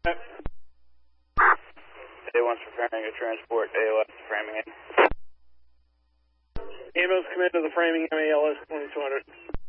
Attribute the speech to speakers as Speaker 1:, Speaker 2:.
Speaker 1: A1's preparing a transport AOS to Framingham.
Speaker 2: Ambulance come into the Framingham ALS 2200.